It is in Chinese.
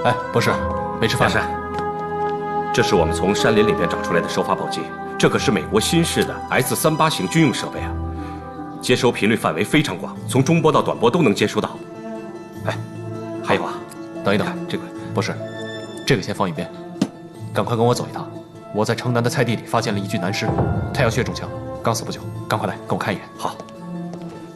哎，博士，没吃饭。 大山，这是我们从山林里边找出来的收发报机，这可是美国新式的 S38型军用设备啊，接收频率范围非常广，从中波到短波都能接收到。哎，还有啊， 等一等， 这个博士，这个先放一边，赶快跟我走一趟。我在城南的菜地里发现了一具男尸，他要血中枪，刚死不久，赶快来跟我看一眼。 好。